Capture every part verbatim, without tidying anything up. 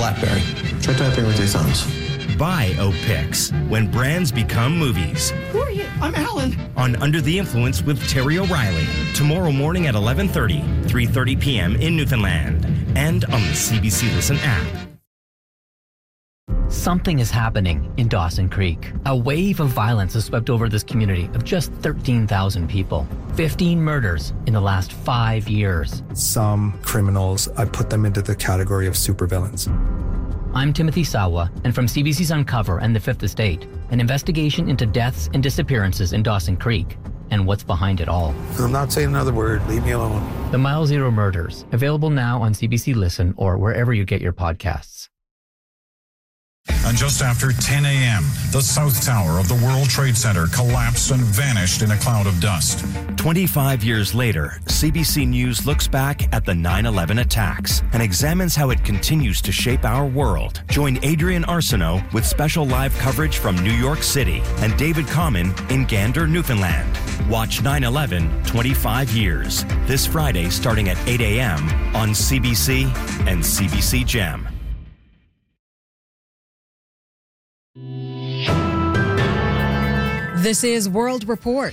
BlackBerry. Try typing with your thumbs. Biopics, when brands become movies. Who are you? I'm Alan. On Under the Influence with Terry O'Reilly. Tomorrow morning at eleven thirty, three thirty p.m. in Newfoundland. And on the C B C Listen app. Something is happening in Dawson Creek. A wave of violence has swept over this community of just thirteen thousand people. fifteen murders in the last five years. Some criminals, I put them into the category of supervillains. I'm Timothy Sawa, and from C B C's Uncover and The Fifth Estate, an investigation into deaths and disappearances in Dawson Creek and what's behind it all. I'm not saying another word. Leave me alone. The Mile Zero Murders, available now on C B C Listen or wherever you get your podcasts. And just after ten a.m., the South Tower of the World Trade Center collapsed and vanished in a cloud of dust. twenty-five years later, C B C News looks back at the nine eleven attacks and examines how it continues to shape our world. Join Adrian Arsenault with special live coverage from New York City and David Common in Gander, Newfoundland. Watch nine eleven twenty-five years this Friday starting at eight a.m. on C B C and C B C Gem. This is World Report.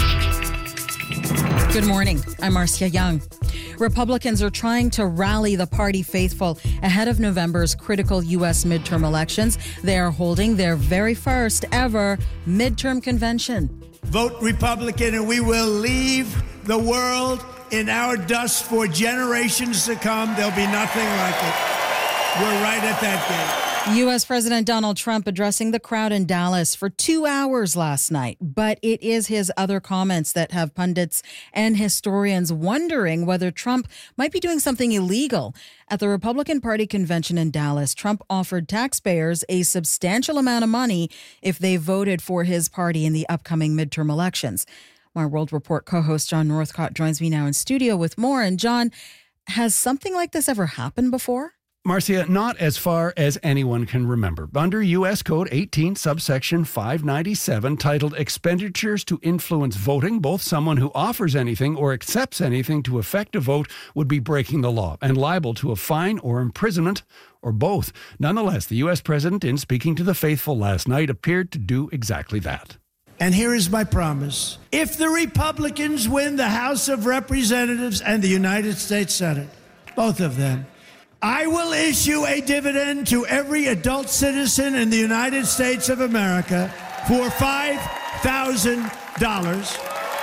Good morning. I'm Marcia Young. Republicans are trying to rally the party faithful ahead of November's critical U S midterm elections. They are holding their very first ever midterm convention. Vote Republican and we will leave the world in our dust for generations to come. There'll be nothing like it. We're right at that gate. U S. President Donald Trump addressing the crowd in Dallas for two hours last night. But it is his other comments that have pundits and historians wondering whether Trump might be doing something illegal. At the Republican Party convention in Dallas, Trump offered taxpayers a substantial amount of money if they voted for his party in the upcoming midterm elections. My World Report co-host John Northcott joins me now in studio with more. And John, has something like this ever happened before? Marcia, not as far as anyone can remember. Under U S Code eighteen, subsection five ninety-seven, titled Expenditures to Influence Voting, both someone who offers anything or accepts anything to affect a vote would be breaking the law and liable to a fine or imprisonment or both. Nonetheless, the U S president, in speaking to the faithful last night, appeared to do exactly that. And here is my promise. If the Republicans win the House of Representatives and the United States Senate, both of them, I will issue a dividend to every adult citizen in the United States of America for five thousand dollars.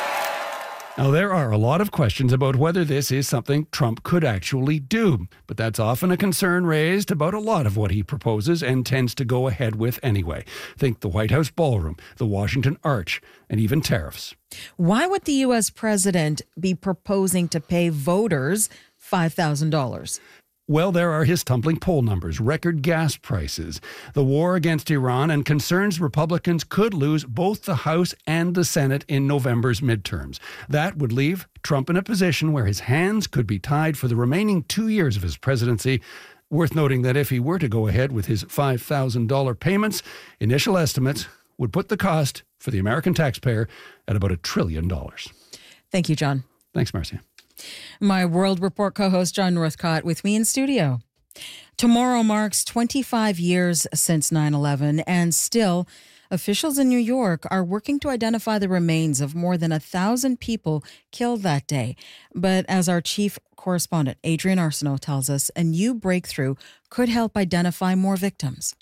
Now, there are a lot of questions about whether this is something Trump could actually do, but that's often a concern raised about a lot of what he proposes and tends to go ahead with anyway. Think the White House ballroom, the Washington Arch, and even tariffs. Why would the U S president be proposing to pay voters five thousand dollars? Well, there are his tumbling poll numbers, record gas prices, the war against Iran, and concerns Republicans could lose both the House and the Senate in November's midterms. That would leave Trump in a position where his hands could be tied for the remaining two years of his presidency. Worth noting that if he were to go ahead with his five thousand dollars payments, initial estimates would put the cost for the American taxpayer at about a trillion dollars. Thank you, John. Thanks, Marcia. My World Report co-host John Northcott with me in studio. Tomorrow marks twenty-five years since nine eleven, and still, officials in New York are working to identify the remains of more than a thousand people killed that day. But as our chief correspondent, Adrian Arsenault, tells us, a new breakthrough could help identify more victims.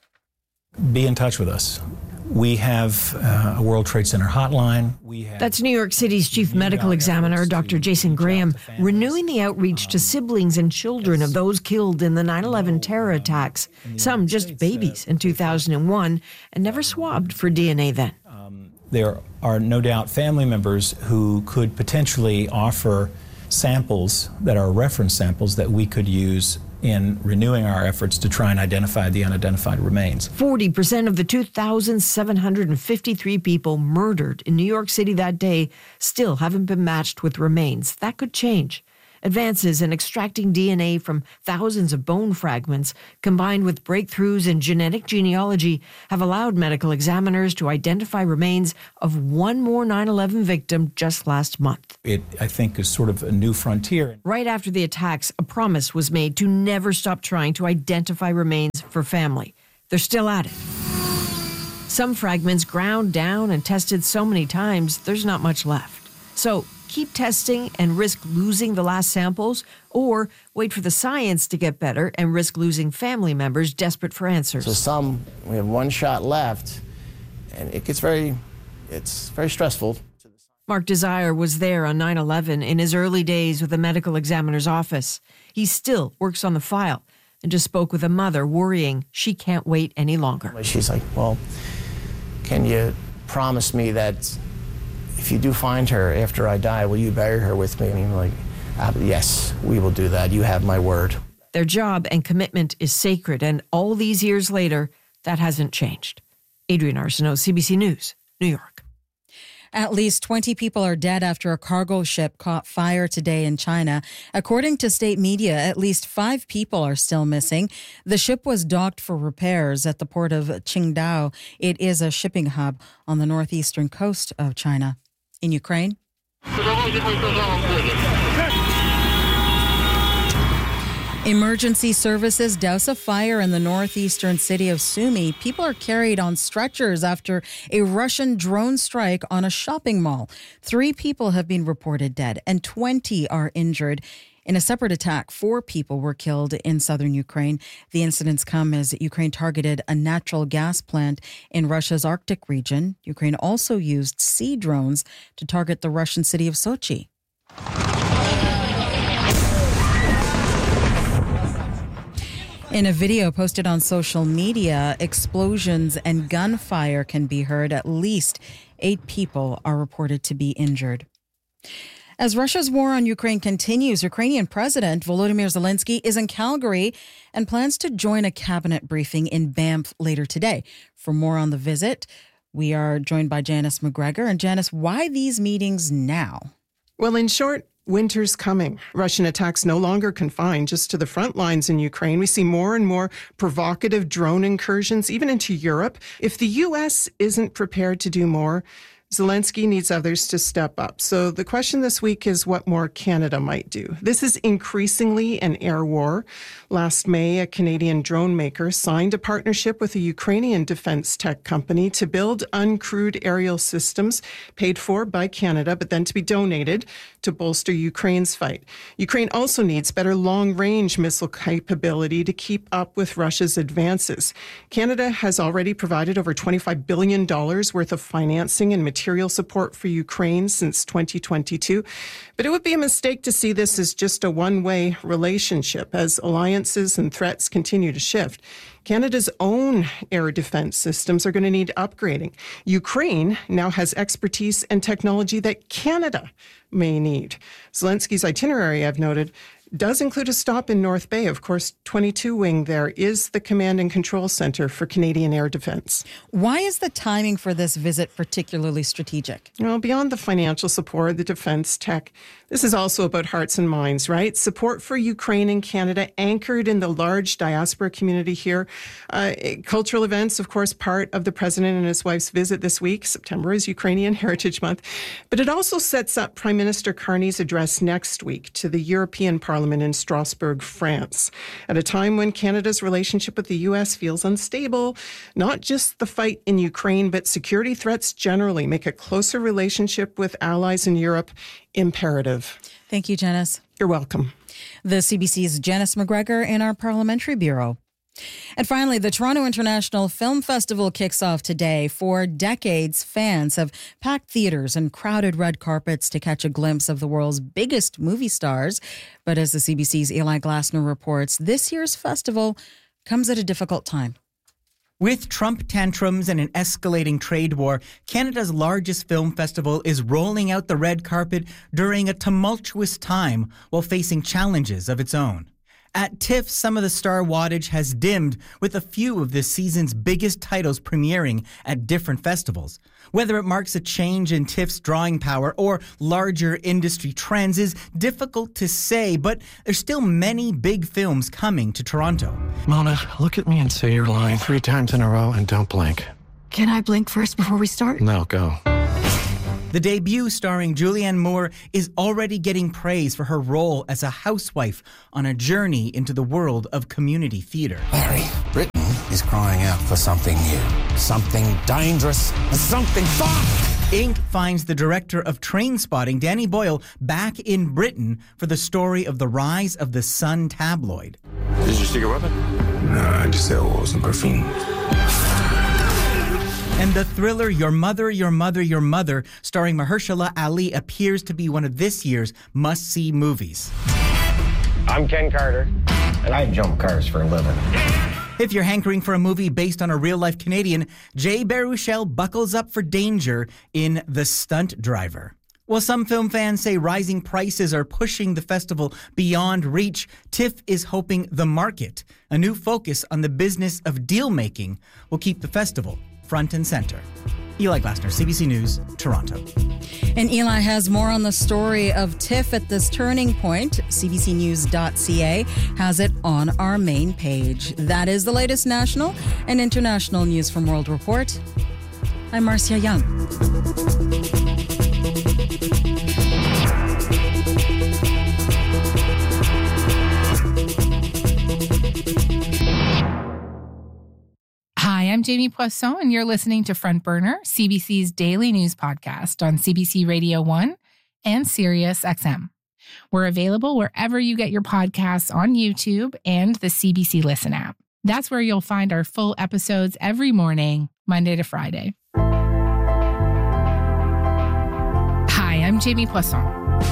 Be in touch with us. We have uh, a World Trade Center hotline. We have That's New York City's chief medical examiner, Doctor Jason Graham, renewing the outreach to siblings and children of those killed in the nine eleven terror attacks, some just babies in two thousand one, and never swabbed for D N A then. Um, there are no doubt family members who could potentially offer samples that are reference samples that we could use in renewing our efforts to try and identify the unidentified remains. forty percent of the two thousand seven hundred fifty-three people murdered in New York City that day still haven't been matched with remains. That could change. Advances in extracting D N A from thousands of bone fragments, combined with breakthroughs in genetic genealogy, have allowed medical examiners to identify remains of one more nine eleven victim just last month. It, I think, is sort of a new frontier. Right after the attacks, a promise was made to never stop trying to identify remains for family. They're still at it. Some fragments ground down and tested so many times, there's not much left. So keep testing and risk losing the last samples, or wait for the science to get better and risk losing family members desperate for answers. So some, we have one shot left, and it gets very, it's very stressful. Mark Desire was there on nine eleven in his early days with the medical examiner's office. He still works on the file and just spoke with a mother worrying she can't wait any longer. She's like, well, can you promise me that if you do find her after I die, will you bury her with me? And I'm like, ah, yes, we will do that. You have my word. Their job and commitment is sacred, and all these years later, that hasn't changed. Adrienne Arsenault, C B C News, New York. At least twenty people are dead after a cargo ship caught fire today in China. According to state media, at least five people are still missing. The ship was docked for repairs at the port of Qingdao. It is a shipping hub on the northeastern coast of China. In Ukraine, emergency services douse a fire in the northeastern city of Sumy. People are carried on stretchers after a Russian drone strike on a shopping mall. Three people have been reported dead and twenty are injured. In a separate attack, four people were killed in southern Ukraine. The incidents come as Ukraine targeted a natural gas plant in Russia's Arctic region. Ukraine also used sea drones to target the Russian city of Sochi. In a video posted on social media, explosions and gunfire can be heard. At least eight people are reported to be injured. As Russia's war on Ukraine continues, Ukrainian President Volodymyr Zelensky is in Calgary and plans to join a cabinet briefing in Banff later today. For more on the visit, we are joined by Janice McGregor. And Janice, why these meetings now? Well, in short, winter's coming. Russian attacks no longer confined just to the front lines in Ukraine. We see more and more provocative drone incursions, even into Europe. If the U S isn't prepared to do more, Zelensky needs others to step up. So the question this week is what more Canada might do. This is increasingly an air war. Last May, a Canadian drone maker signed a partnership with a Ukrainian defense tech company to build uncrewed aerial systems paid for by Canada, but then to be donated to bolster Ukraine's fight. Ukraine also needs better long-range missile capability to keep up with Russia's advances. Canada has already provided over twenty-five billion dollars worth of financing and material material support for Ukraine since twenty twenty-two. But it would be a mistake to see this as just a one-way relationship as alliances and threats continue to shift. Canada's own air defense systems are going to need upgrading. Ukraine now has expertise and technology that Canada may need. Zelensky's itinerary, I've noted, does include a stop in North Bay. Of course, twenty-two Wing there is the command and control center for Canadian air defense. Why is the timing for this visit particularly strategic? Well, beyond the financial support, the defense tech, this is also about hearts and minds, right? Support for Ukraine and Canada anchored in the large diaspora community here. Uh, cultural events, of course, part of the president and his wife's visit this week. September is Ukrainian Heritage Month. But it also sets up Prime Minister Carney's address next week to the European Parliament in Strasbourg, France, at a time when Canada's relationship with the U S feels unstable. Not just the fight in Ukraine, but security threats generally make a closer relationship with allies in Europe imperative. Thank you, Janice. You're welcome. The C B C's Janice McGregor in our Parliamentary Bureau. And finally, the Toronto International Film Festival kicks off today. For decades, fans have packed theaters and crowded red carpets to catch a glimpse of the world's biggest movie stars. But as the C B C's Eli Glasner reports, this year's festival comes at a difficult time. With Trump tantrums and an escalating trade war, Canada's largest film festival is rolling out the red carpet during a tumultuous time while facing challenges of its own. At TIFF, some of the star wattage has dimmed, with a few of this season's biggest titles premiering at different festivals. Whether it marks a change in TIFF's drawing power or larger industry trends is difficult to say, but there's still many big films coming to Toronto. Mona, look at me and say your line three times in a row and don't blink. Can I blink first before we start? No, go. The debut, starring Julianne Moore, is already getting praise for her role as a housewife on a journey into the world of community theater. Larry, Britain is crying out for something new, something dangerous, and something fun. Inc finds the director of Train Spotting, Danny Boyle, back in Britain for the story of the rise of the Sun tabloid. Did you stick a weapon? No, I just said it wasn't perfume. And the thriller Your Mother, Your Mother, Your Mother, starring Mahershala Ali, appears to be one of this year's must-see movies. I'm Ken Carter, and I jump cars for a living. If you're hankering for a movie based on a real-life Canadian, Jay Baruchel buckles up for danger in The Stunt Driver. While some film fans say rising prices are pushing the festival beyond reach, TIFF is hoping The Market, a new focus on the business of deal-making, will keep the festival front and center. Eli Glasner, C B C News, Toronto. And Eli has more on the story of TIFF at this turning point. C B C news dot C A has it on our main page. That is the latest national and international news from World Report. I'm Marcia Young. Hi, I'm Jamie Poisson, and you're listening to Front Burner, C B C's daily news podcast on C B C Radio one and Sirius X M. We're available wherever you get your podcasts on YouTube and the C B C Listen app. That's where you'll find our full episodes every morning, Monday to Friday. Hi, I'm Jamie Poisson.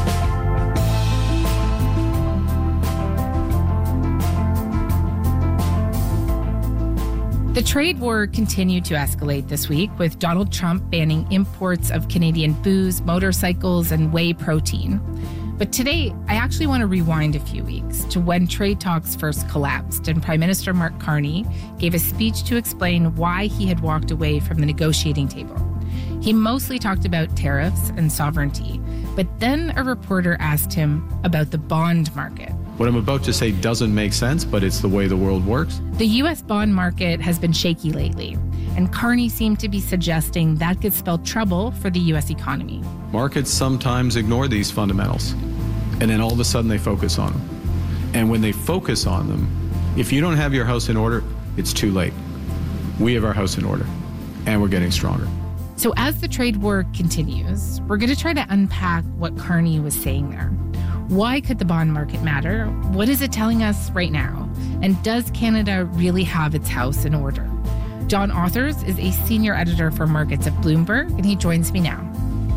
The trade war continued to escalate this week, with Donald Trump banning imports of Canadian booze, motorcycles, and whey protein. But today, I actually want to rewind a few weeks to when trade talks first collapsed and Prime Minister Mark Carney gave a speech to explain why he had walked away from the negotiating table. He mostly talked about tariffs and sovereignty, but then a reporter asked him about the bond market. What I'm about to say doesn't make sense, but it's the way the world works. The U S bond market has been shaky lately, and Carney seemed to be suggesting that could spell trouble for the U S economy. Markets sometimes ignore these fundamentals, and then all of a sudden they focus on them. And when they focus on them, if you don't have your house in order, it's too late. We have our house in order, and we're getting stronger. So as the trade war continues, we're going to try to unpack what Carney was saying there. Why could the bond market matter? What is it telling us right now? And does Canada really have its house in order? John Authers is a senior editor for markets at Bloomberg, and he joins me now.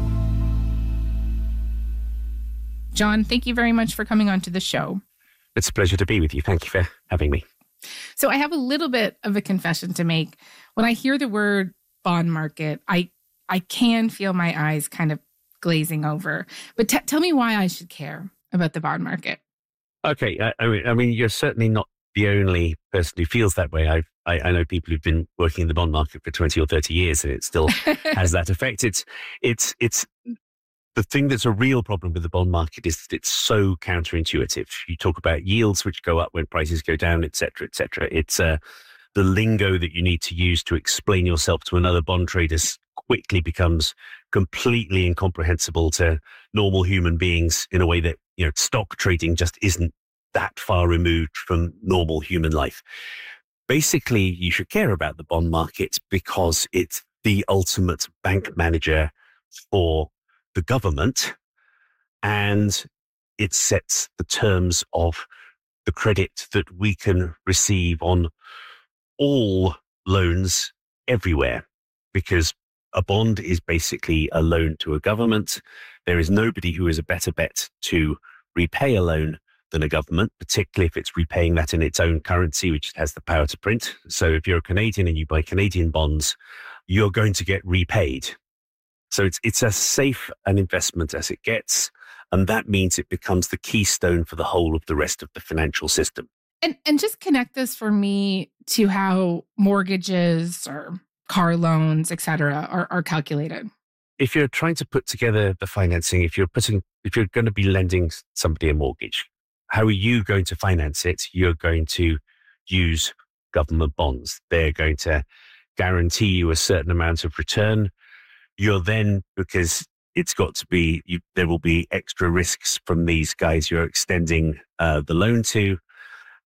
John, thank you very much for coming on to the show. It's a pleasure to be with you. Thank you for having me. So I have a little bit of a confession to make. When I hear the word bond market, I I can feel my eyes kind of glazing over. But t- tell me why I should care about the bond market. Okay, I, I, mean, I mean, you're certainly not the only person who feels that way. I've, I I know people who've been working in the bond market for twenty or thirty years, and it still has that effect. It's it's it's the thing that's a real problem with the bond market is that it's so counterintuitive. You talk about yields which go up when prices go down, et cetera, et cetera. It's uh, the lingo that you need to use to explain yourself to another bond trader quickly becomes completely incomprehensible to normal human beings in a way that, you know, stock trading just isn't that far removed from normal human life. Basically, you should care about the bond market because it's the ultimate bank manager for the government, and it sets the terms of the credit that we can receive on all loans everywhere, because a bond is basically a loan to a government. There is nobody who is a better bet to repay a loan than a government, particularly if it's repaying that in its own currency, which has the power to print. So if you're a Canadian and you buy Canadian bonds, you're going to get repaid. So it's it's as safe an investment as it gets. And that means it becomes the keystone for the whole of the rest of the financial system. And and just connect this for me to how mortgages or car loans, et cetera, are, are calculated. If you're trying to put together the financing, if you're putting, if you're going to be lending somebody a mortgage, how are you going to finance it? You're going to use government bonds. They're going to guarantee you a certain amount of return. You're then, because it's got to be, you, there will be extra risks from these guys you're extending uh, the loan to.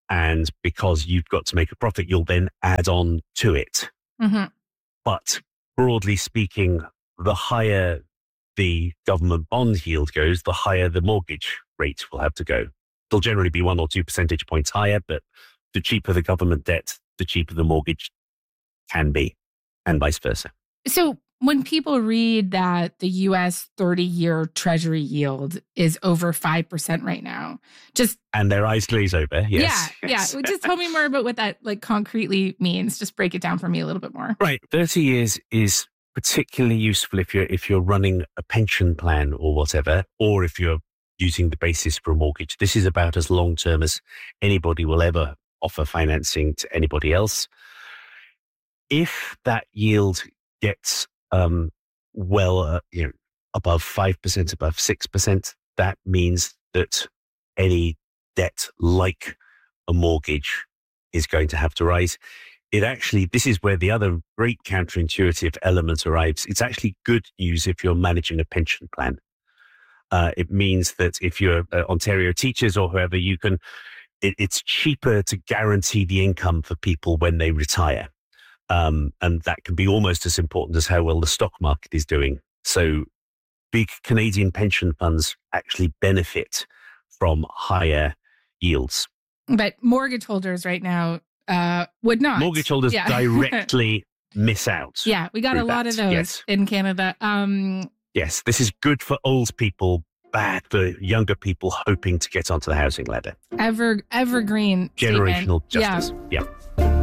And because you've got to make a profit, you'll then add on to it. Mm-hmm. But broadly speaking, the higher the government bond yield goes, the higher the mortgage rate will have to go. They'll generally be one or two percentage points higher, but the cheaper the government debt, the cheaper the mortgage can be, and vice versa. So when people read that the U S thirty-year Treasury yield is over five percent right now, just... And their eyes glaze over, yes. Yeah, yes. yeah. Just tell me more about what that like concretely means. Just break it down for me a little bit more. Right. thirty years is particularly useful if you're, if you're running a pension plan or whatever, or if you're using the basis for a mortgage. This is about as long-term as anybody will ever offer financing to anybody else. If that yield gets um, well, uh, you know, above five percent, above six percent, that means that any debt like a mortgage is going to have to rise. It actually, this is where the other great counterintuitive element arrives. It's actually good news if you're managing a pension plan. Uh, it means that if you're uh, Ontario teachers or whoever, you can, it, it's cheaper to guarantee the income for people when they retire. Um, and that can be almost as important as how well the stock market is doing. So big Canadian pension funds actually benefit from higher yields. But mortgage holders right now uh, would not. Mortgage holders yeah. directly miss out. Yeah, we got a lot that. of those yes. in Canada. Um, yes, this is good for old people, bad for younger people hoping to get onto the housing ladder. Ever evergreen generational statement. justice. Yeah. yeah.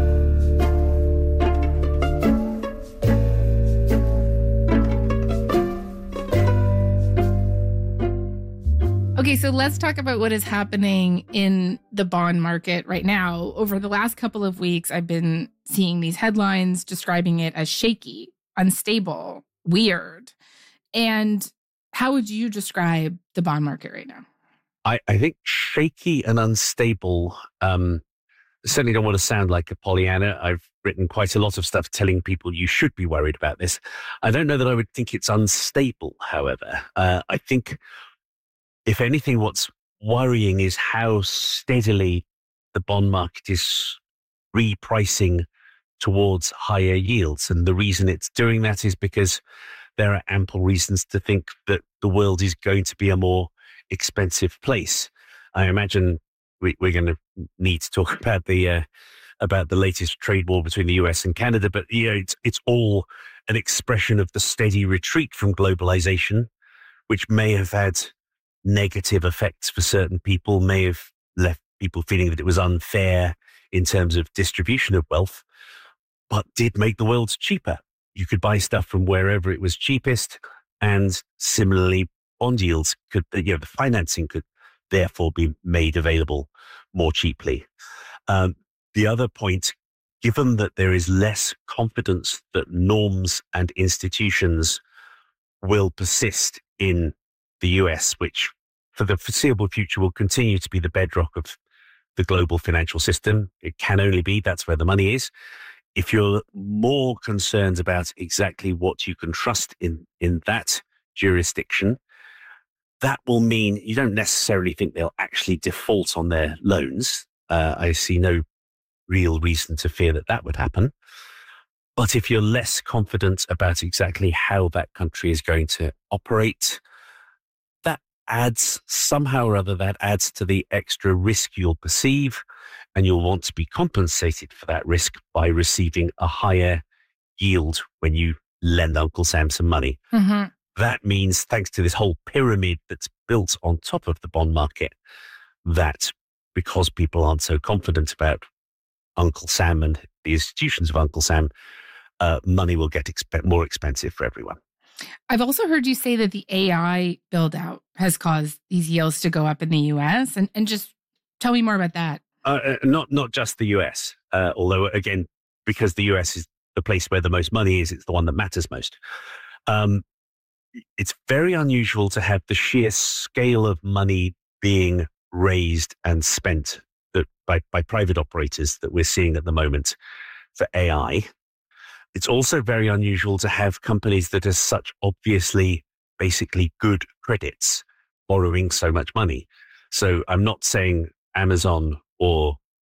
Okay, so let's talk about what is happening in the bond market right now. Over the last couple of weeks, I've been seeing these headlines describing it as shaky, unstable, weird. And how would you describe the bond market right now? I, I think shaky and unstable, um, certainly don't want to sound like a Pollyanna. I've written quite a lot of stuff telling people you should be worried about this. I don't know that I would think it's unstable, however. Uh, I think... If anything, what's worrying is how steadily the bond market is repricing towards higher yields. And the reason it's doing that is because there are ample reasons to think that the world is going to be a more expensive place. I imagine we, we're going to need to talk about the uh, about the latest trade war between the U S and Canada, but you know, it's it's all an expression of the steady retreat from globalization, which may have had negative effects for certain people, may have left people feeling that it was unfair in terms of distribution of wealth, but did make the world cheaper. You could buy stuff from wherever it was cheapest, and similarly, bond yields could, you know, the financing could therefore be made available more cheaply. Um, the other point, given that there is less confidence that norms and institutions will persist in the U S, which for the foreseeable future will continue to be the bedrock of the global financial system. It can only be, that's where the money is. If you're more concerned about exactly what you can trust in, in that jurisdiction, that will mean you don't necessarily think they'll actually default on their loans. Uh, I see no real reason to fear that that would happen. But if you're less confident about exactly how that country is going to operate, adds somehow or other, that adds to the extra risk you'll perceive, and you'll want to be compensated for that risk by receiving a higher yield when you lend Uncle Sam some money. Mm-hmm. That means, thanks to this whole pyramid that's built on top of the bond market, that because people aren't so confident about Uncle Sam and the institutions of Uncle Sam, uh, money will get exp- more expensive for everyone. I've also heard you say that the A I build out has caused these yields to go up in the U S. And, and just tell me more about that. Uh, uh, not not just the U S, uh, although, again, because the U S is the place where the most money is, it's the one that matters most. Um, it's very unusual to have the sheer scale of money being raised and spent that by, by private operators that we're seeing at the moment for A I. It's also very unusual to have companies that are such obviously basically good credits borrowing so much money. So I'm not saying Amazon or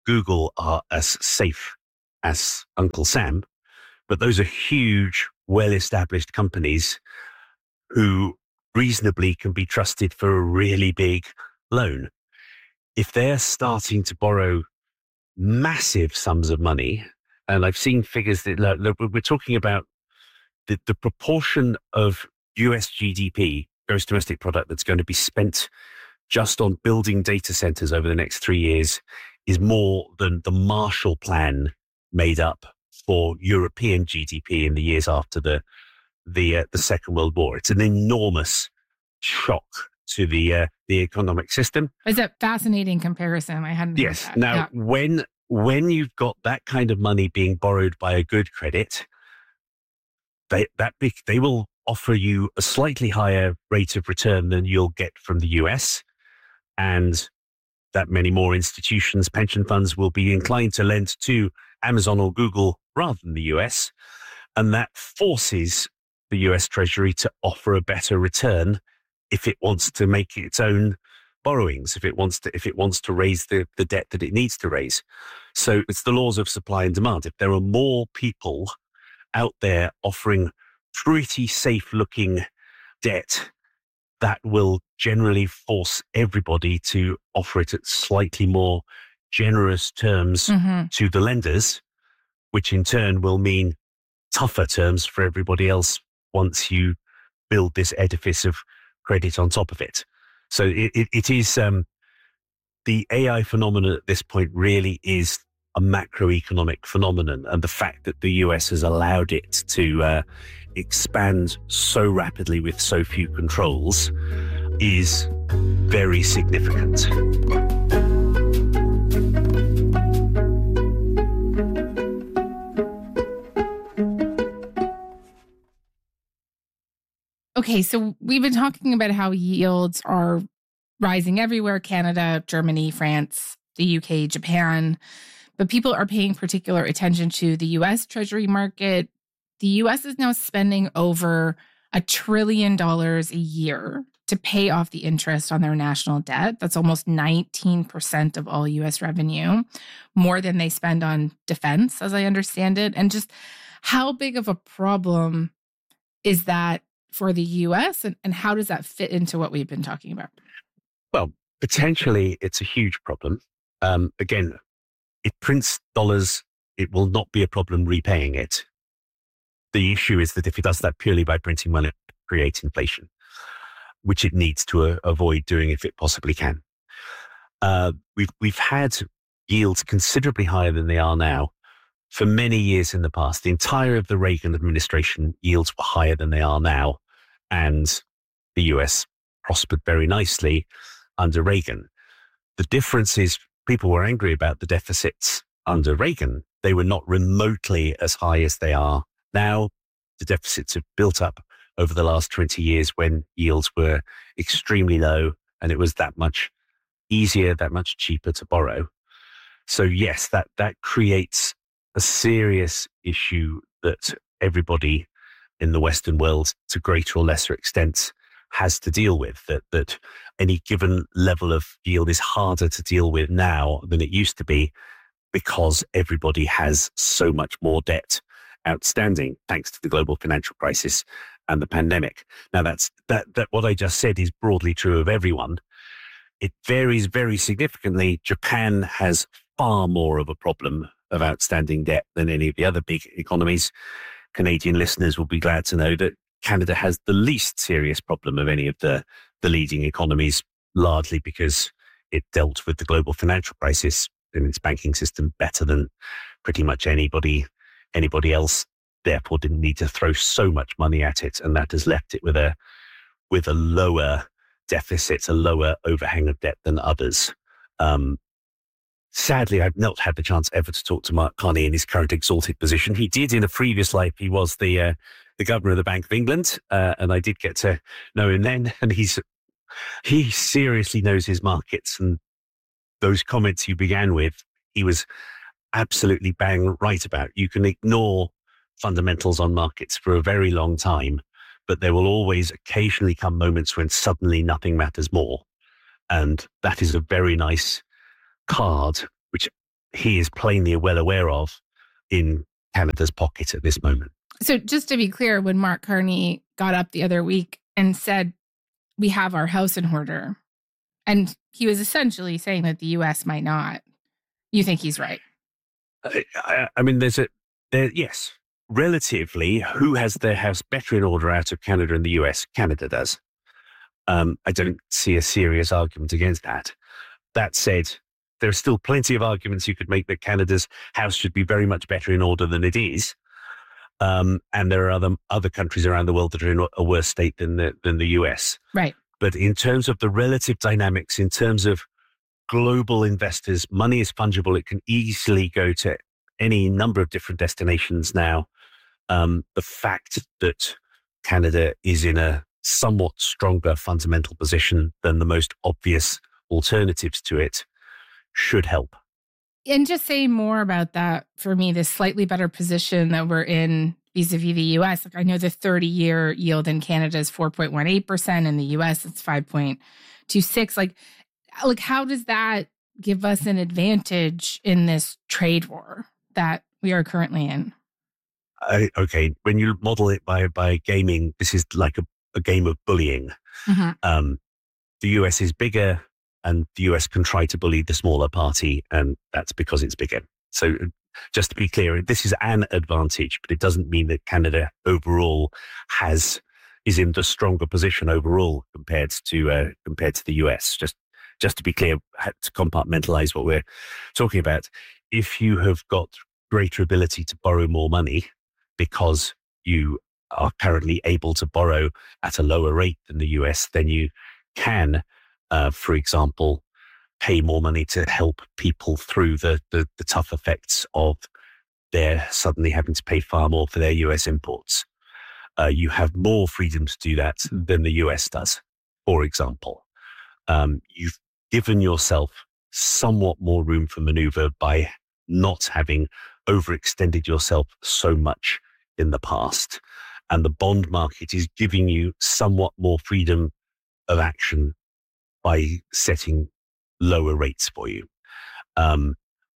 Google are as safe as Uncle Sam, but those are huge, well-established companies who reasonably can be trusted for a really big loan. If they're starting to borrow massive sums of money, and I've seen figures that look, we're talking about the, the proportion of U S G D P, gross domestic product, that's going to be spent just on building data centers over the next three years is more than the Marshall Plan made up for European G D P in the years after the the uh, the Second World War. It's an enormous shock to the uh, the economic system. It's a fascinating comparison. I hadn't. Yes. Heard that. Now, yeah. when when you've got that kind of money being borrowed by a good credit, they that big, they will offer you a slightly higher rate of return than you'll get from the U S, and that many more institutions, pension funds, will be inclined to lend to Amazon or Google rather than the U S, and that forces the U S Treasury to offer a better return if it wants to make its own borrowings, if it wants to, if it wants to raise the, the debt that it needs to raise. So it's the laws of supply and demand. If there are more people out there offering pretty safe-looking debt, that will generally force everybody to offer it at slightly more generous terms mm-hmm. to the lenders, which in turn will mean tougher terms for everybody else once you build this edifice of credit on top of it. So it, it, it is um, the A I phenomenon at this point really is a macroeconomic phenomenon, and the fact that the U S has allowed it to uh, expand so rapidly with so few controls is very significant. Okay, so we've been talking about how yields are rising everywhere, Canada, Germany, France, the U K, Japan, but people are paying particular attention to the U S Treasury market. The U S is now spending over a trillion dollars a year to pay off the interest on their national debt. That's almost nineteen percent of all U S revenue, more than they spend on defense, as I understand it. And just how big of a problem is that for the U S, and, and how does that fit into what we've been talking about? Well, potentially it's a huge problem. Um, again, it prints dollars, it will not be a problem repaying it. The issue is that if it does that purely by printing money, it creates inflation, which it needs to uh, avoid doing if it possibly can. Uh, we've we've had yields considerably higher than they are now for many years in the past. The entire of the Reagan administration, yields were higher than they are now, and the U S prospered very nicely under Reagan. The difference is people were angry about the deficits under Reagan. They were not remotely as high as they are now. The deficits have built up over the last twenty years when yields were extremely low, and it was that much easier, that much cheaper to borrow. So yes, that, that creates a serious issue that everybody in the Western world, to greater or lesser extent, has to deal with, that, that any given level of yield is harder to deal with now than it used to be because everybody has so much more debt outstanding thanks to the global financial crisis and the pandemic. Now that's that that what I just said is broadly true of everyone. It varies very significantly. Japan has far more of a problem of outstanding debt than any of the other big economies. Canadian listeners will be glad to know that Canada has the least serious problem of any of the, the leading economies, largely because it dealt with the global financial crisis in its banking system better than pretty much anybody anybody else, therefore didn't need to throw so much money at it, and that has left it with a with a lower deficit, a lower overhang of debt than others. Um, sadly, I've not had the chance ever to talk to Mark Carney in his current exalted position. He did in a previous life. He was the uh, the governor of the Bank of England, uh, and I did get to know him then. And he's he seriously knows his markets, and those comments you began with, he was absolutely bang right about. You can ignore fundamentals on markets for a very long time, but there will always occasionally come moments when suddenly nothing matters more. And that is a very nice card, which he is plainly well aware of in Canada's pocket at this moment. So just to be clear, when Mark Carney got up the other week and said, we have our house in order, and he was essentially saying that the U S might not, you think he's right? I, I, I mean, there's a, there, yes, relatively, who has their house better in order out of Canada and the U S? Canada does. Um, I don't see a serious argument against that. That said, there are still plenty of arguments you could make that Canada's house should be very much better in order than it is. Um, and there are other other countries around the world that are in a worse state than the, than the U S. Right. But in terms of the relative dynamics, in terms of global investors, money is fungible. It can easily go to any number of different destinations now. Um, the fact that Canada is in a somewhat stronger fundamental position than the most obvious alternatives to it should help. And just say more about that for me, this slightly better position that we're in vis-a-vis the U S. Like, I know the thirty-year yield in Canada is four point one eight percent. In the U S, it's five point two six. Like, like, how does that give us an advantage in this trade war that we are currently in? I, okay, when you model it by by gaming, this is like a, a game of bullying. Mm-hmm. Um, the U S is bigger, and the U S can try to bully the smaller party, and that's because it's bigger. So just to be clear, this is an advantage, but it doesn't mean that Canada overall has is in the stronger position overall compared to uh, compared to the U S. Just just to be clear, to compartmentalize what we're talking about. If you have got greater ability to borrow more money because you are currently able to borrow at a lower rate than the U S, then you can, uh, for example, pay more money to help people through the, the, the tough effects of their suddenly having to pay far more for their U S imports. Uh, you have more freedom to do that than the U S does, for example. Um, you've given yourself somewhat more room for maneuver by not having overextended yourself so much in the past. And the bond market is giving you somewhat more freedom of action by setting lower rates for you. Um,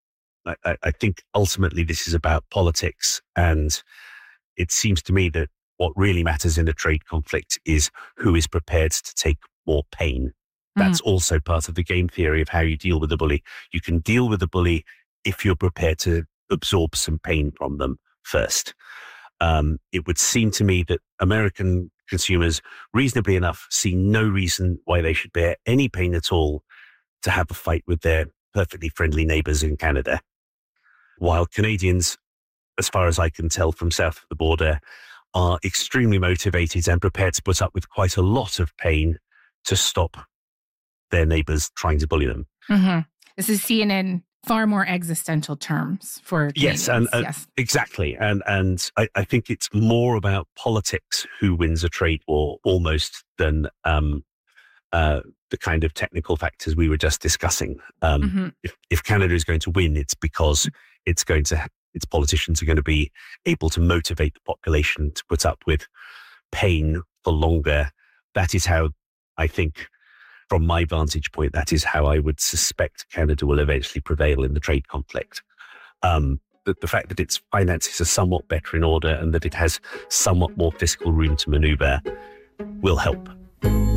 I, I think ultimately this is about politics, and it seems to me that what really matters in a trade conflict is who is prepared to take more pain. That's mm-hmm. also part of the game theory of how you deal with the bully. You can deal with the bully if you're prepared to absorb some pain from them first. Um, it would seem to me that American consumers, reasonably enough, see no reason why they should bear any pain at all to have a fight with their perfectly friendly neighbors in Canada. While Canadians, as far as I can tell from south of the border, are extremely motivated and prepared to put up with quite a lot of pain to stop their neighbors trying to bully them. Mm-hmm. This is seen in far more existential terms for Canadians. Yes, and uh, yes. exactly. And and I, I think it's more about politics who wins a trade war almost than um, uh, the kind of technical factors we were just discussing. Um, mm-hmm. if, if Canada is going to win, it's because it's going to its politicians are going to be able to motivate the population to put up with pain for longer. That is how I think, from my vantage point, that is how I would suspect Canada will eventually prevail in the trade conflict. Um, the, the fact that its finances are somewhat better in order and that it has somewhat more fiscal room to maneuver will help.